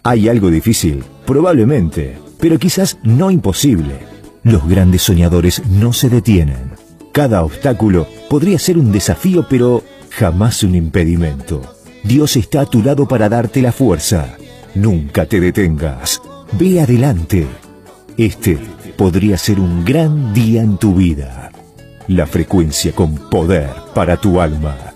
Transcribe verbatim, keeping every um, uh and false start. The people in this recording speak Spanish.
¿Hay algo difícil? Probablemente, pero quizás no imposible. Los grandes soñadores no se detienen. Cada obstáculo podría ser un desafío, pero jamás un impedimento. Dios está a tu lado para darte la fuerza. Nunca te detengas. Ve adelante. Este podría ser un gran día en tu vida. La frecuencia con poder para tu alma.